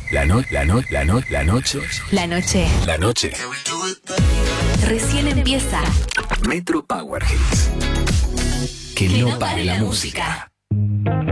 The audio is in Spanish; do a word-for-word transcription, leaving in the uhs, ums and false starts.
La no, la no, la no, la noche. La noche. La noche. Recién empieza. Metro Power Hits. Que, que no, no pare la música. música.